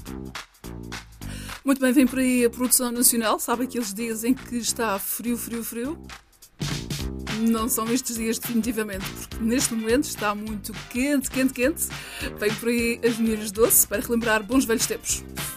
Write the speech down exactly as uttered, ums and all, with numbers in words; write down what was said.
Muito bem, vem por aí a produção nacional. Sabe aqueles dias em que está frio, frio, frio? Não são estes dias definitivamente, porque neste momento está muito quente, quente, quente. Vem por aí as meninas doce para relembrar bons velhos tempos.